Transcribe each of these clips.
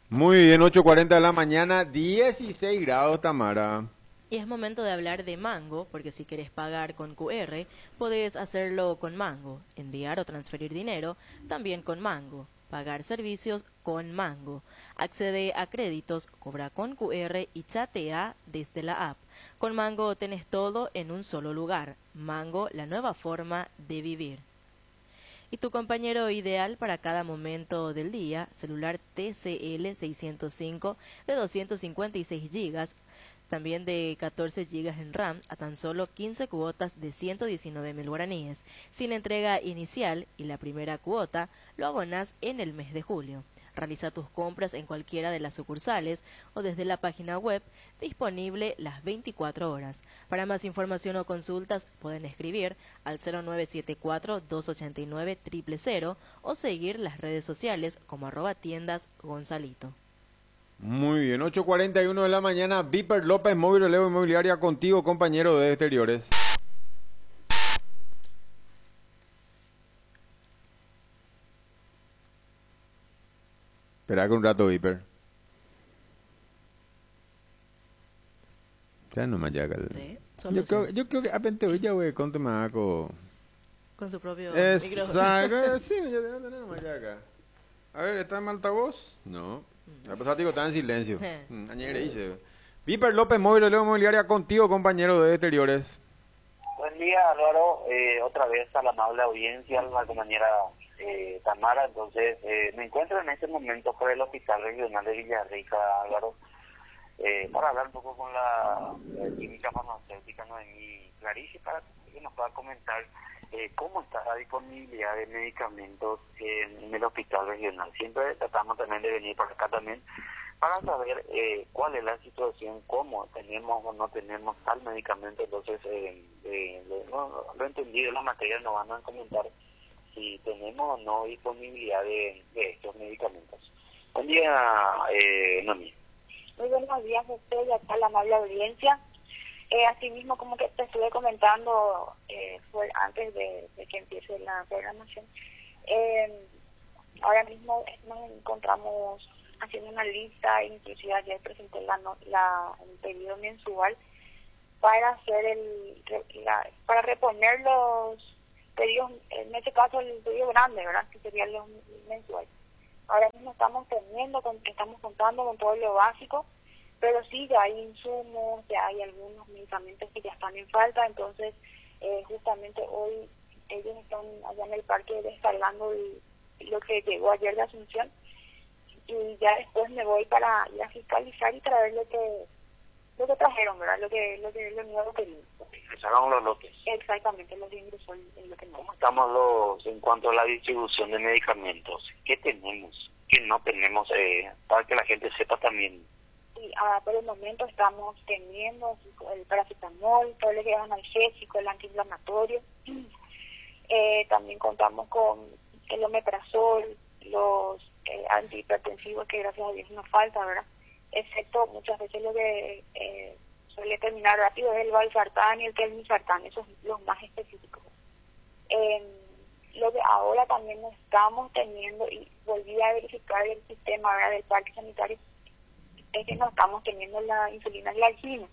Muy bien, 8:40 de la mañana, 16 grados, Tamara. Y es momento de hablar de Mango, porque si quieres pagar con QR, podés hacerlo con Mango, enviar o transferir dinero también con Mango, pagar servicios con Mango, accede a créditos, cobra con QR y chatea desde la app. Con Mango tenés todo en un solo lugar. Mango, la nueva forma de vivir. Y tu compañero ideal para cada momento del día, celular TCL 605 de 256 gigas, también de 14 gigas en RAM a tan solo 15 cuotas de 119.000 guaraníes, sin entrega inicial, y la primera cuota lo abonás en el mes de julio. Realiza tus compras en cualquiera de las sucursales o desde la página web, disponible las 24 horas. Para más información o consultas pueden escribir al 0974-289-000 o seguir las redes sociales como @tiendas Gonzalito. Muy bien, 8:41 de la mañana, Viper López, Móvil Relevo Inmobiliaria, contigo, compañero de exteriores. Espera que un rato, Viper. Ya no me llega. Sí, Yo creo que apente hoy ya voy con temaco. con su propio micrófono. Exacto, sí, ya no me llega. A ver, ¿está en altavoz? No. La pasada digo, está en silencio. Añere dice. Viper López, Móvil Relevo Inmobiliaria, contigo, compañero de exteriores. Buen día, Álvaro. Otra vez a la amable audiencia, a la compañera Tamara. Entonces, me encuentro en este momento por el Hospital Regional de Villarrica, Álvaro, para hablar un poco con la química farmacéutica Noemí Clarice, para que nos pueda comentar cómo está la disponibilidad de medicamentos en el Hospital Regional. Siempre tratamos también de venir por acá también para saber cuál es la situación, cómo tenemos o no tenemos tal medicamento. Entonces, lo entendido, la materia nos van a comentar si tenemos o no disponibilidad de estos medicamentos. Buen día, Noemí. Muy buenos días, usted y a toda la amable audiencia. Asimismo, como que te estuve comentando fue antes de que empiece la programación, ahora mismo nos encontramos haciendo una lista, inclusive ayer presenté el pedido mensual para hacer para reponer los pedidos, en este caso el pedido grande, ¿verdad? Que serían los mensuales. Ahora mismo estamos contando con todo lo básico, pero sí, ya hay insumos, ya hay algunos medicamentos que ya están en falta. Entonces justamente hoy ellos están allá en el parque descargando lo que llegó ayer de Asunción, y ya después me voy para ir a fiscalizar y traer lo que trajeron, ¿verdad? Lo nuevo que vino. Empezaron los lotes. Exactamente, los ingresó en lo que no. ¿Cómo estamos en cuanto a la distribución de medicamentos? ¿Qué tenemos? ¿Qué no tenemos? Para que la gente sepa también. Sí, por el momento estamos teniendo el paracetamol, todo lo que es analgésico, el antiinflamatorio. También contamos con el omeprazol, los antihipertensivos, que gracias a Dios no falta, ¿verdad? Excepto muchas veces lo que suele terminar rápido es el valsartán y el telmisartán, esos son los más específicos. Lo que ahora también estamos teniendo, y volví a verificar el sistema, ¿verdad?, del parque sanitario, es que no estamos teniendo la insulina glargina.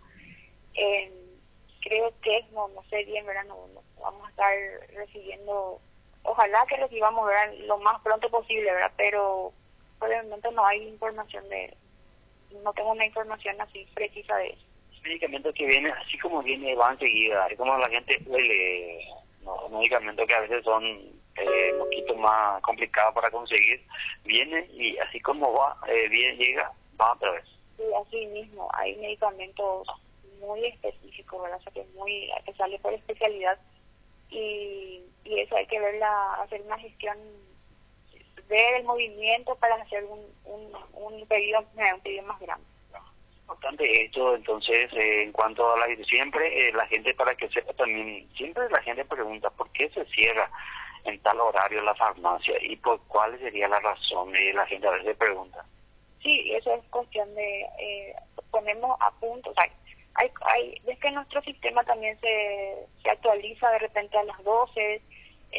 Creo que no sé bien, ¿verdad? No vamos a estar recibiendo, ojalá que recibamos, ¿verdad?, lo más pronto posible, ¿verdad? Pero por el momento no hay información no tengo una información así precisa de eso. Medicamentos que vienen, así como viene, van enseguida. Es como la gente huele, medicamentos que a veces son un poquito más complicados para conseguir, viene y así como va, bien llega, va otra vez. Sí, así mismo, hay medicamentos muy específicos, ¿verdad? O sea, que sale por especialidad, y eso hay que hacer una gestión, ver el movimiento para hacer un pedido más grande. Importante esto, entonces, en cuanto a siempre la gente, para que sepa también, siempre la gente pregunta por qué se cierra en tal horario la farmacia y por cuál sería la razón, y la gente a veces pregunta. Sí, eso es cuestión de ponemos a punto, o sea, ves que nuestro sistema también se actualiza de repente a las 12,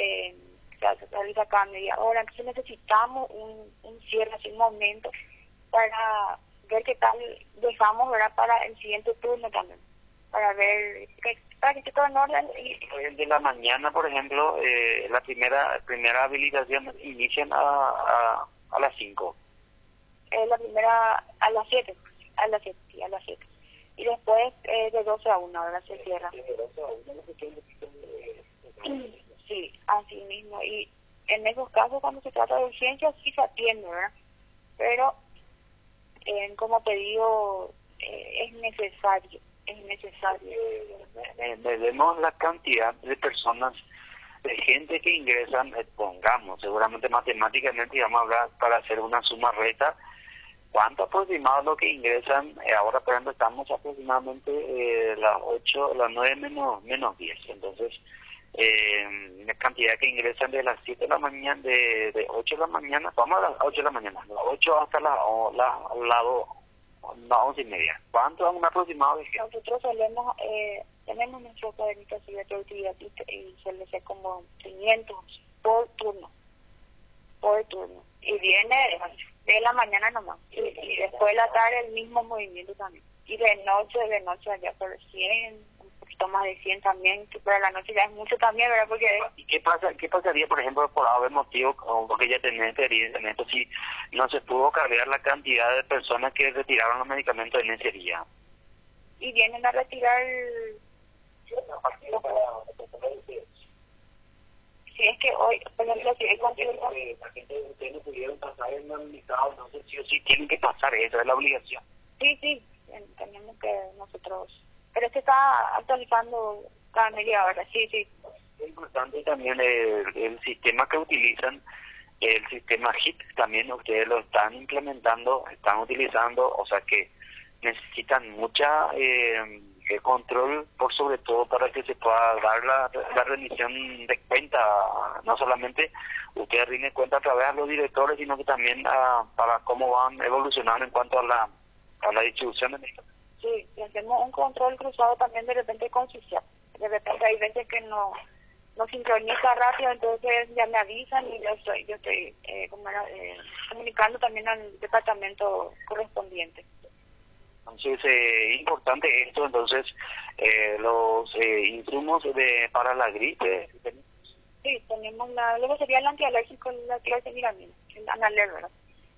se actualiza cada media hora, entonces necesitamos un cierre, así un momento para ver qué tal dejamos, ¿verdad? Para el siguiente turno también, para ver para que esté todo en orden. El de la mañana, por ejemplo, la primera habilitación inician a las 5. La primera a las 7, sí, a las 7. Y después de 12 a 1, ahora se cierra. Sí, así mismo. Y en esos casos, cuando se trata de urgencias, sí se atiende, ¿verdad? Pero, como te digo, es necesario. Vemos la cantidad de personas, de gente que ingresan, pongamos, seguramente matemáticamente, vamos a hablar para hacer una suma recta, ¿cuánto aproximado lo que ingresan? Ahora, por ejemplo, estamos aproximadamente las 9 menos 10. Entonces, la cantidad que ingresan de las 7 de la mañana, de 8 de la mañana, vamos a las 8 de la mañana, las 8 hasta las 11:30. ¿Cuánto es un aproximado de gente? Nosotros tenemos nuestro cuadernito así de productividad y suele ser como 500 por turno. Y viene de la mañana nomás. Y después de la tarde el mismo movimiento también. Y de noche allá por 100, un poquito más de 100 también, que para la noche ya es mucho también, ¿verdad? Porque... ¿Y qué pasaría, por ejemplo, por haber motivo, o porque ya tenés experiencia en esto, si no se pudo cargar la cantidad de personas que retiraron los medicamentos en ese día? Y vienen a retirar... Si es que hoy, por ejemplo, si hay consulta... La gente de ustedes no pudieron pasar el nominado, no sé si o sí tienen que pasar, esa es la obligación. Sí, tenemos que nosotros... Pero se está actualizando cada media hora, sí. Es importante también el sistema que utilizan, el sistema HIT, también ustedes lo están implementando, están utilizando, o sea que necesitan mucha control, por sobre todo para que se pueda dar la rendición de cuenta, no solamente ustedes rinden cuenta a través de los directores, sino que también para cómo van evolucionando en cuanto a la distribución de medicamentos. Sí, y hacemos un control cruzado también de repente con CISAP. De repente hay veces que no sincroniza rápido, entonces ya me avisan y yo estoy comunicando también al departamento correspondiente. Entonces, importante esto, entonces, los insumos para la gripe. Sí, tenemos luego sería el antialérgico, la clorfeniramina, el Analer, ¿verdad?